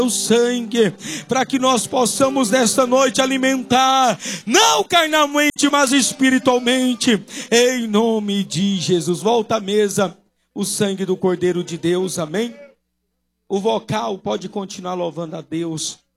o sangue, para que nós possamos nesta noite alimentar, não carnalmente, mas espiritualmente, em nome de Jesus. Volta à mesa, o sangue do Cordeiro de Deus, amém? O vocal pode continuar louvando a Deus.